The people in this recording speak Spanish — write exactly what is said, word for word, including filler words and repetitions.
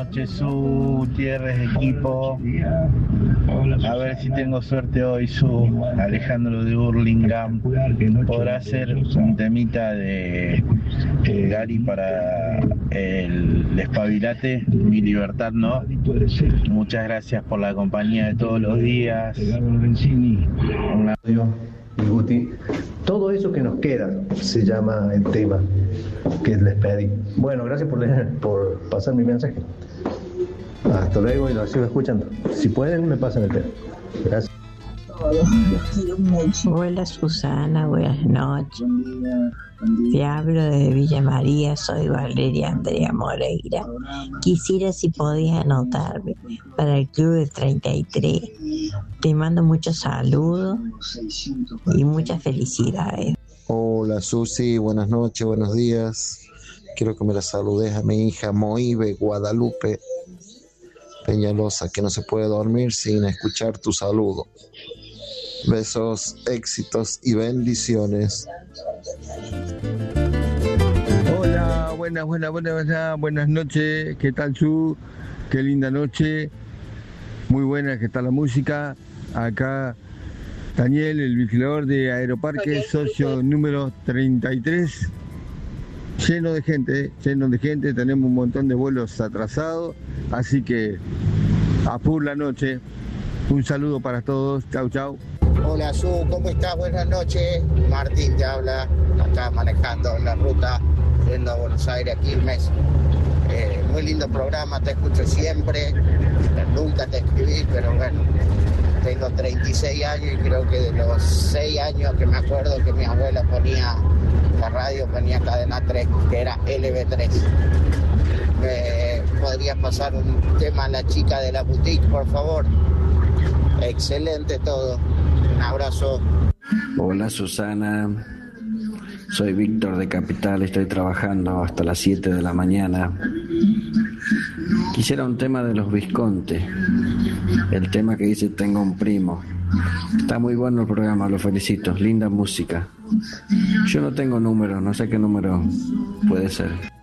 noches, su Tierres, equipo. A ver si tengo suerte hoy, su Alejandro de Hurlingham. Podrá hacer un temita de eh, Gary para el Despabilate, mi libertad, ¿no? Muchas gracias por la compañía de todos los días. Un audio. Y Guti, todo eso que nos queda se llama el tema que les pedí. Bueno, gracias por leer, por pasar mi mensaje. Hasta luego y lo sigo escuchando. Si pueden, me pasan el tema. Gracias. Hola Susana, buenas noches. Te hablo desde Villa María, soy Valeria Andrea Moreira. Quisiera si podías anotarme para el club de treinta y tres. Te mando muchos saludos y muchas felicidades. Hola Susi, buenas noches, buenos días. Quiero que me la saludes a mi hija Moibe Guadalupe Peñalosa, que no se puede dormir sin escuchar tu saludo. Besos, éxitos y bendiciones. Hola, buenas, buenas, buenas, buenas, buenas noches. ¿Qué tal, Su? Qué linda noche. Muy buena que está la música. Acá Daniel, el vigilador de Aeroparque, socio número treinta y tres. Lleno de gente, lleno de gente. Tenemos un montón de vuelos atrasados. Así que a full la noche. Un saludo para todos. Chau, chau. Hola, Su, ¿cómo estás? Buenas noches. Martín te habla, acá manejando en la ruta, yendo a Buenos Aires, a Quilmes. Eh, muy lindo programa, te escucho siempre. Nunca te escribí, pero bueno, tengo treinta y seis años y creo que de los seis años que me acuerdo que mi abuela ponía la radio, ponía Cadena tres, que era L B tres. ¿Me podrías pasar un tema a la chica de la boutique, por favor? Excelente todo. Un abrazo. Hola Susana, soy Víctor de Capital, estoy trabajando hasta las siete de la mañana. Quisiera un tema de los Visconti, el tema que dice Tengo un primo. Está muy bueno el programa, lo felicito, linda música. Yo no tengo número, no sé qué número puede ser.